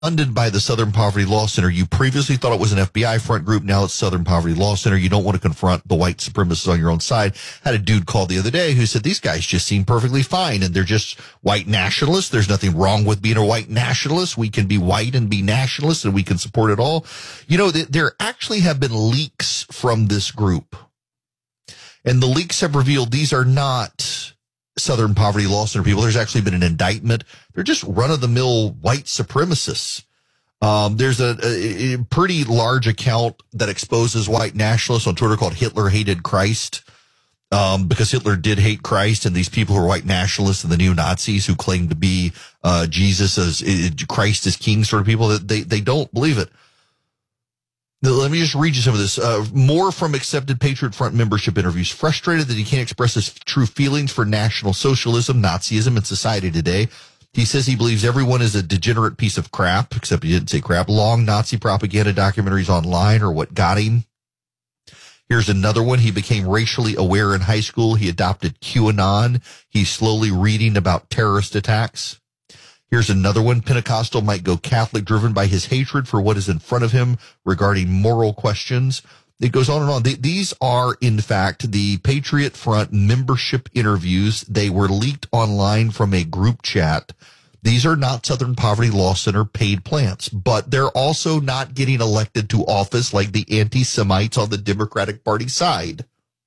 funded by the Southern Poverty Law Center. You previously thought it was an FBI front group. Now it's Southern Poverty Law Center. You don't want to confront the white supremacists on your own side. Had a dude call the other day who said these guys just seem perfectly fine and they're just white nationalists. There's nothing wrong with being a white nationalist. We can be white and be nationalists and we can support it all. You know, there actually have been leaks from this group. And the leaks have revealed these are not Southern Poverty Law Center people. There's actually been an indictment. They're just run-of-the-mill white supremacists. There's a pretty large account that exposes white nationalists on Twitter called Hitler Hated Christ, because Hitler did hate Christ, and these people who are white nationalists and the neo-Nazis who claim to be Jesus as Christ as king sort of people, they don't believe it. Let me just read you some of this. More from accepted Patriot Front membership interviews. Frustrated that he can't express his true feelings for National Socialism, Nazism, and society today. He says he believes everyone is a degenerate piece of crap, except he didn't say crap. Long Nazi propaganda documentaries online are what got him. Here's another one. He became racially aware in high school. He adopted QAnon. He's slowly reading about terrorist attacks. Here's another one. Pentecostal might go Catholic, driven by his hatred for what is in front of him regarding moral questions. It goes on and on. These are, in fact, the Patriot Front membership interviews. They were leaked online from a group chat. These are not Southern Poverty Law Center paid plants, but they're also not getting elected to office like the anti-Semites on the Democratic Party side.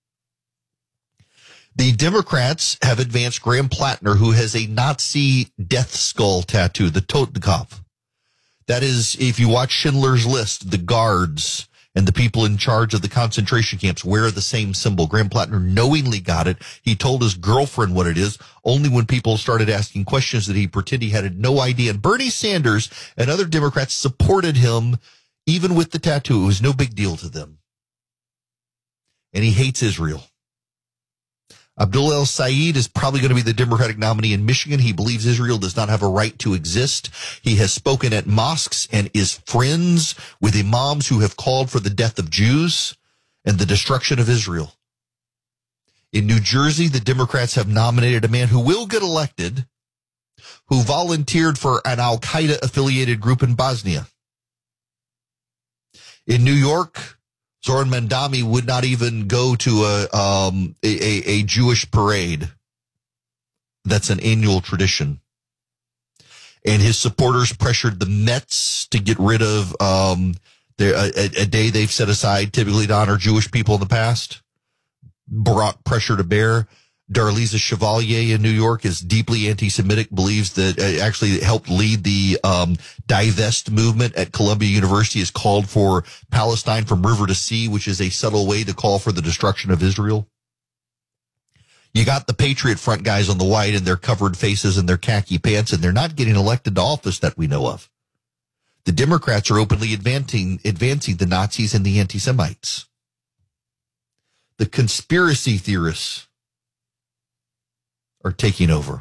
The Democrats have advanced Graham Plattner, who has a Nazi death skull tattoo, the Totenkopf. That is, if you watch Schindler's List, the guards and the people in charge of the concentration camps wear the same symbol. Graham Plattner knowingly got it. He told his girlfriend what it is. Only when people started asking questions did he pretend he had no idea. And Bernie Sanders and other Democrats supported him, even with the tattoo. It was no big deal to them. And he hates Israel. Abdul El-Sayed is probably going to be the Democratic nominee in Michigan. He believes Israel does not have a right to exist. He has spoken at mosques and is friends with imams who have called for the death of Jews and the destruction of Israel. In New Jersey, the Democrats have nominated a man who will get elected, who volunteered for an al-Qaeda affiliated group in Bosnia. In New York, Zoran Mandami would not even go to a Jewish parade. That's an annual tradition. And his supporters pressured the Mets to get rid of a day they've set aside typically to honor Jewish people in the past. Brought pressure to bear. Darlisa Chevalier in New York is deeply anti-Semitic, believes that actually helped lead the divest movement at Columbia University, has called for Palestine from river to sea, which is a subtle way to call for the destruction of Israel. You got the Patriot Front guys on the white and their covered faces and their khaki pants, and they're not getting elected to office that we know of. The Democrats are openly advancing the Nazis and the anti-Semites. The conspiracy theorists are taking over.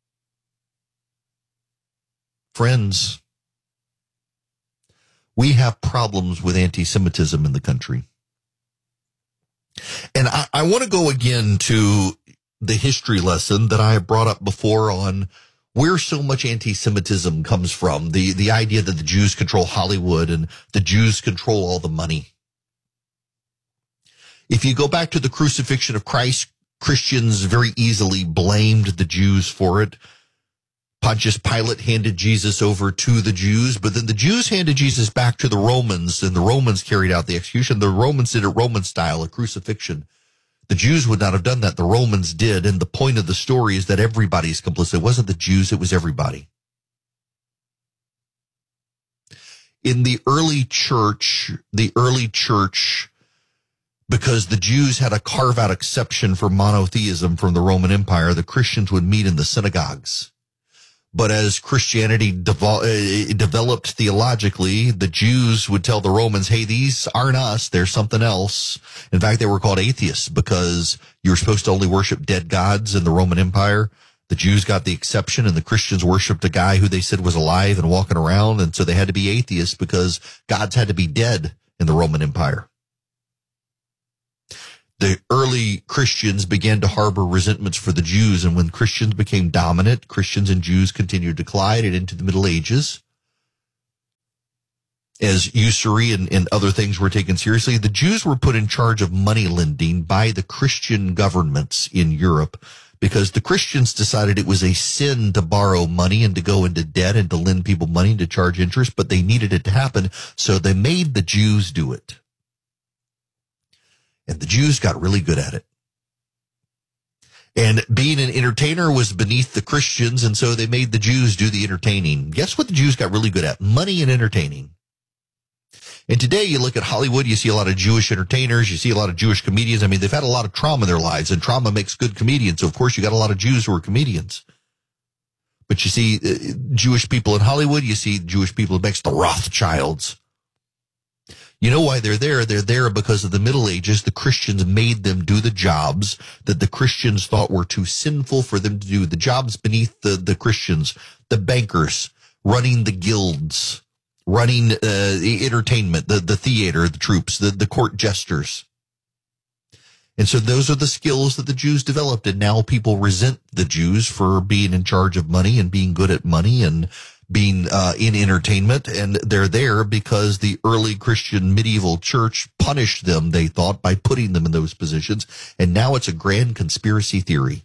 Friends, we have problems with anti-Semitism in the country. And I want to go again to the history lesson that I have brought up before on where so much anti-Semitism comes from. The idea that the Jews control Hollywood and the Jews control all the money. If you go back to the crucifixion of Christ, Christians very easily blamed the Jews for it. Pontius Pilate handed Jesus over to the Jews, but then the Jews handed Jesus back to the Romans, and the Romans carried out the execution. The Romans did it Roman style, a crucifixion. The Jews would not have done that. The Romans did, and the point of the story is that everybody's complicit. It wasn't the Jews, it was everybody. In the early church, because the Jews had a carve-out exception for monotheism from the Roman Empire, the Christians would meet in the synagogues. But as Christianity developed theologically, the Jews would tell the Romans, hey, these aren't us, they're something else. In fact, they were called atheists because you were supposed to only worship dead gods in the Roman Empire. The Jews got the exception, and the Christians worshipped a guy who they said was alive and walking around, and so they had to be atheists because gods had to be dead in the Roman Empire. The early Christians began to harbor resentments for the Jews, and when Christians became dominant, Christians and Jews continued to collide, and into the Middle Ages, as usury and other things were taken seriously, the Jews were put in charge of money lending by the Christian governments in Europe because the Christians decided it was a sin to borrow money and to go into debt and to lend people money and to charge interest, but they needed it to happen, so they made the Jews do it. And the Jews got really good at it. And being an entertainer was beneath the Christians, and so they made the Jews do the entertaining. Guess what the Jews got really good at? Money and entertaining. And today you look at Hollywood, you see a lot of Jewish entertainers, you see a lot of Jewish comedians. I mean, they've had a lot of trauma in their lives, and trauma makes good comedians. So, of course, you got a lot of Jews who are comedians. But you see Jewish people in Hollywood, you see Jewish people next to the Rothschilds. You know why they're there? They're there because of the Middle Ages. The Christians made them do the jobs that the Christians thought were too sinful for them to do. The jobs beneath the Christians, the bankers, running the guilds, running the entertainment, the theater, the troops, the court jesters. And so those are the skills that the Jews developed, and now people resent the Jews for being in charge of money and being good at money and being in entertainment, and they're there because the early Christian medieval church punished them, they thought, by putting them in those positions, and now it's a grand conspiracy theory.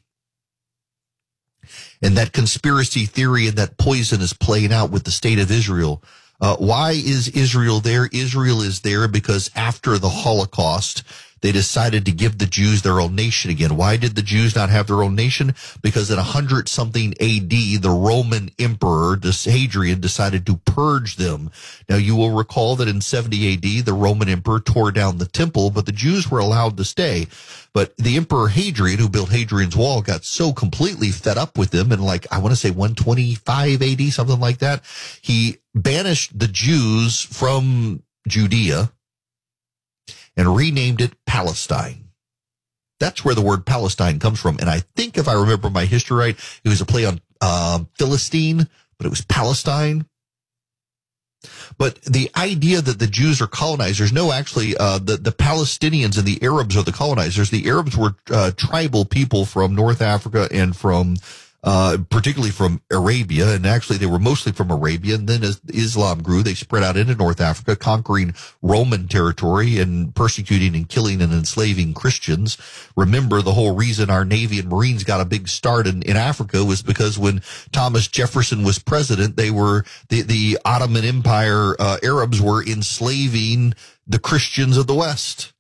And that conspiracy theory and that poison is playing out with the state of Israel. Why is Israel there? Israel is there because after the Holocaust, they decided to give the Jews their own nation again. Why did the Jews not have their own nation? Because in 100-something AD, the Roman emperor, Hadrian, decided to purge them. Now, you will recall that in 70 AD, the Roman emperor tore down the temple, but the Jews were allowed to stay. But the Emperor Hadrian, who built Hadrian's Wall, got so completely fed up with them in, I want to say 125 AD, something like that. He banished the Jews from Judea and renamed it Palestine. That's where the word Palestine comes from. And I think, if I remember my history right, it was a play on Philistine, but it was Palestine. But the idea that the Jews are colonizers, no, actually, the Palestinians and the Arabs are the colonizers. The Arabs were tribal people from North Africa and from particularly from Arabia, and actually they were mostly from Arabia. And then as Islam grew, they spread out into North Africa, conquering Roman territory and persecuting and killing and enslaving Christians. Remember, the whole reason our Navy and Marines got a big start in Africa was because when Thomas Jefferson was president, they were the Ottoman Empire Arabs were enslaving the Christians of the West.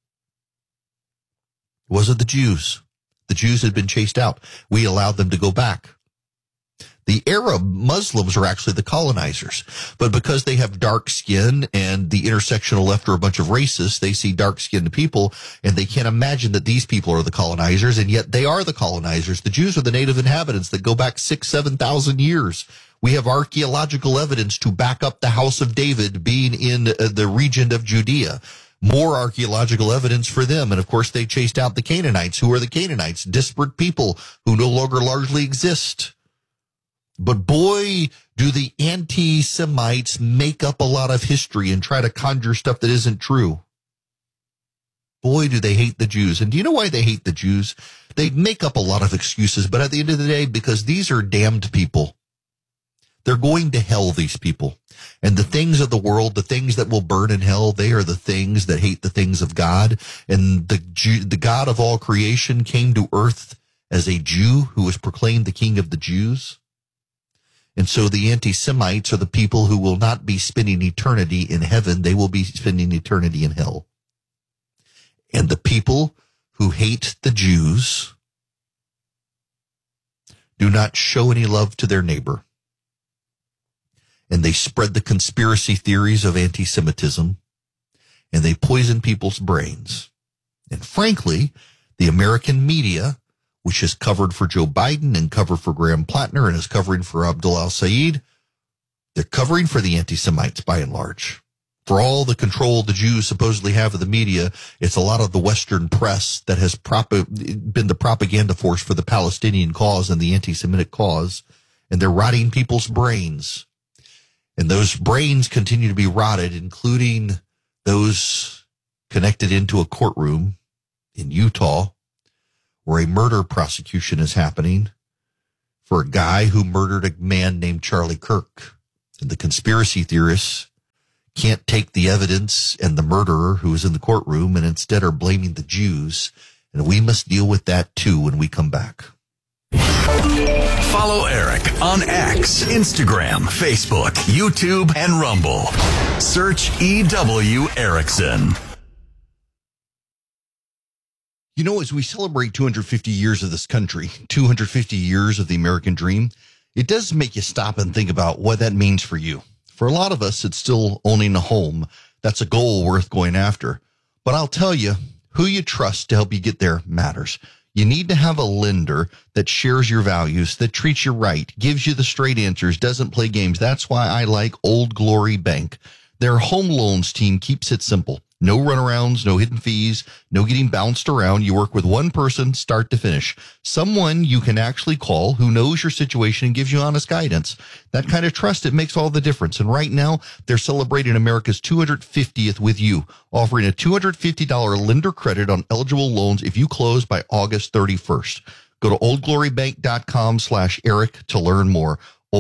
It wasn't the Jews. The Jews had been chased out. We allowed them to go back. The Arab Muslims are actually the colonizers. But because they have dark skin and the intersectional left are a bunch of racists, they see dark-skinned people and they can't imagine that these people are the colonizers, and yet they are the colonizers. The Jews are the native inhabitants that go back 6,000-7,000 years. We have archaeological evidence to back up the house of David being in the region of Judea. More archaeological evidence for them. And of course, they chased out the Canaanites. Who are the Canaanites? Disparate people who no longer largely exist. But boy, do the anti-Semites make up a lot of history and try to conjure stuff that isn't true. Boy, do they hate the Jews. And do you know why they hate the Jews? They make up a lot of excuses, but at the end of the day, because these are damned people. They're going to hell, these people. And the things of the world, the things that will burn in hell, they are the things that hate the things of God. And the God of all creation came to earth as a Jew who was proclaimed the King of the Jews. And so the anti-Semites are the people who will not be spending eternity in heaven. They will be spending eternity in hell. And the people who hate the Jews do not show any love to their neighbor. And they spread the conspiracy theories of anti-Semitism, and they poison people's brains. And frankly, the American media, which has covered for Joe Biden and covered for Graham Plattner and is covering for Abdul al-Sayed, they're covering for the anti-Semites by and large. For all the control the Jews supposedly have of the media, it's a lot of the Western press that has been the propaganda force for the Palestinian cause and the anti-Semitic cause, and they're rotting people's brains. And those brains continue to be rotted, including those connected into a courtroom in Utah where a murder prosecution is happening for a guy who murdered a man named Charlie Kirk. And the conspiracy theorists can't take the evidence and the murderer who was in the courtroom and instead are blaming the Jews. And we must deal with that too when we come back. Follow Eric on X, Instagram, Facebook, YouTube, and Rumble. Search EW Erickson. You know, as we celebrate 250 years of this country, 250 years of the American dream, it does make you stop and think about what that means for you. For a lot of us, it's still owning a home. That's a goal worth going after. But I'll tell you, who you trust to help you get there matters. You need to have a lender that shares your values, that treats you right, gives you the straight answers, doesn't play games. That's why I like Old Glory Bank. Their home loans team keeps it simple. No runarounds, no hidden fees, no getting bounced around. You work with one person, start to finish. Someone you can actually call who knows your situation and gives you honest guidance. That kind of trust, it makes all the difference. And right now, they're celebrating America's 250th with you, offering a $250 lender credit on eligible loans if you close by August 31st. Go to oldglorybank.com/Eric to learn more.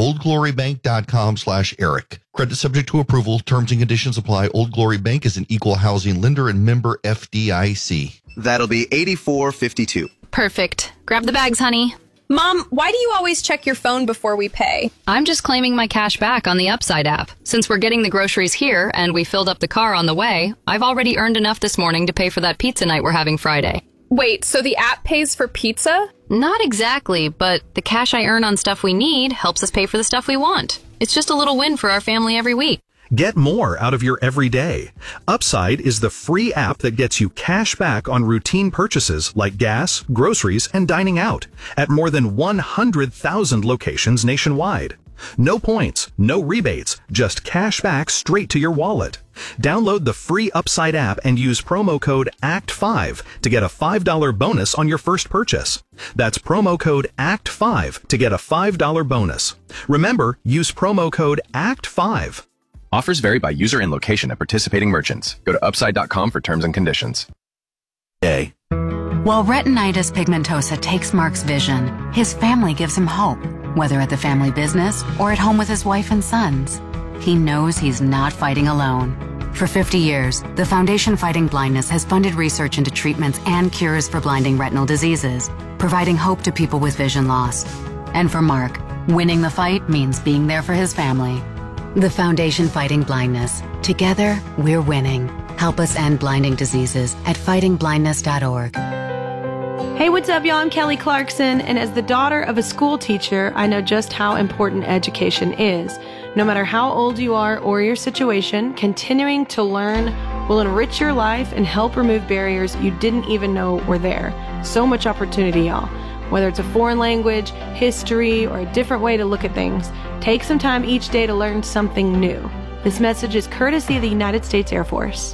oldglorybank.com/Eric. Credit subject to approval. Terms and conditions apply. Old Glory Bank is an equal housing lender and member FDIC. That'll be $84.52. Perfect. Grab the bags, honey. Mom, why do you always check your phone before we pay? I'm just claiming my cash back on the Upside app. Since we're getting the groceries here and we filled up the car on the way, I've already earned enough this morning to pay for that pizza night we're having Friday. Wait, so the app pays for pizza? Not exactly, but the cash I earn on stuff we need helps us pay for the stuff we want. It's just a little win for our family every week. Get more out of your everyday. Upside is the free app that gets you cash back on routine purchases like gas, groceries, and dining out at more than 100,000 locations nationwide. No points, no rebates, just cash back straight to your wallet. Download the free Upside app and use promo code ACT5 to get a $5 bonus on your first purchase. That's promo code ACT5 to get a $5 bonus. Remember, use promo code ACT5. Offers vary by user and location at participating merchants. Go to upside.com for terms and conditions. While retinitis pigmentosa takes Mark's vision, his family gives him hope, whether at the family business or at home with his wife and sons. He knows he's not fighting alone. For 50 years, the Foundation Fighting Blindness has funded research into treatments and cures for blinding retinal diseases, providing hope to people with vision loss. And for Mark, winning the fight means being there for his family. The Foundation Fighting Blindness. Together, we're winning. Help us end blinding diseases at fightingblindness.org. Hey, what's up, y'all? I'm Kelly Clarkson, and as the daughter of a school teacher, I know just how important education is. No matter how old you are or your situation, continuing to learn will enrich your life and help remove barriers you didn't even know were there. So much opportunity, y'all. Whether it's a foreign language, history, or a different way to look at things, take some time each day to learn something new. This message is courtesy of the United States Air Force.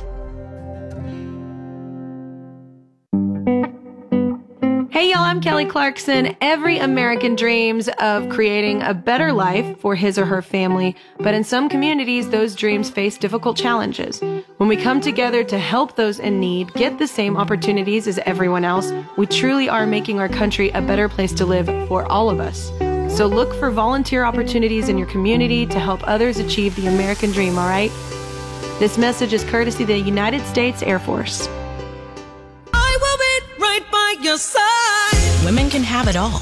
Hey y'all, I'm Kelly Clarkson. Every American dreams of creating a better life for his or her family, but in some communities, those dreams face difficult challenges. When we come together to help those in need get the same opportunities as everyone else, we truly are making our country a better place to live for all of us. So look for volunteer opportunities in your community to help others achieve the American dream, all right? This message is courtesy of the United States Air Force. I will be right by your side. Women can have it all,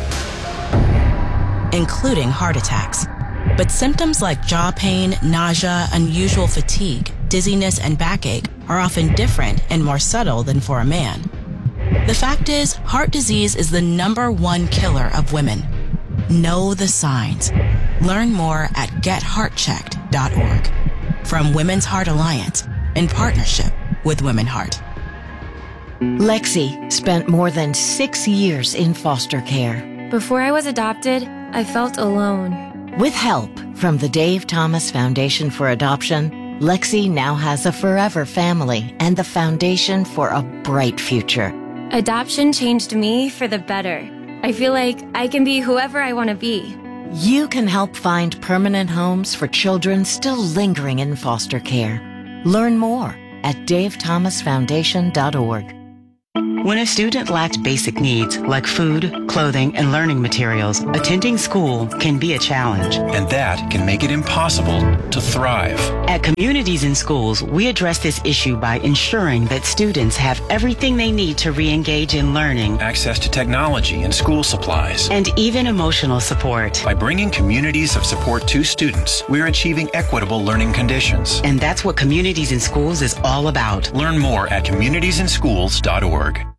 including heart attacks. But symptoms like jaw pain, nausea, unusual fatigue, dizziness, and backache are often different and more subtle than for a man. The fact is, heart disease is the #1 killer of women. Know the signs. Learn more at getheartchecked.org. From Women's Heart Alliance, in partnership with Women Heart. Lexi spent more than 6 years in foster care. Before I was adopted, I felt alone. With help from the Dave Thomas Foundation for Adoption, Lexi now has a forever family and the foundation for a bright future. Adoption changed me for the better. I feel like I can be whoever I want to be. You can help find permanent homes for children still lingering in foster care. Learn more at davethomasfoundation.org. When a student lacks basic needs like food, clothing, and learning materials, attending school can be a challenge. And that can make it impossible to thrive. At Communities in Schools, we address this issue by ensuring that students have everything they need to re-engage in learning, access to technology and school supplies, and even emotional support. By bringing communities of support to students, we're achieving equitable learning conditions. And that's what Communities in Schools is all about. Learn more at communitiesinschools.org.